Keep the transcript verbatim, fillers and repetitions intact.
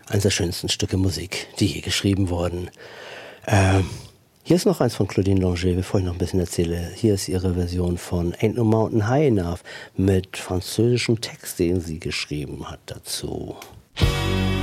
eines der schönsten Stücke Musik, die je geschrieben wurden. Ähm, hier ist noch eins von Claudine Longet, bevor ich noch ein bisschen erzähle. Hier ist ihre Version von Ain't No Mountain High Enough mit französischem Text, den sie geschrieben hat dazu.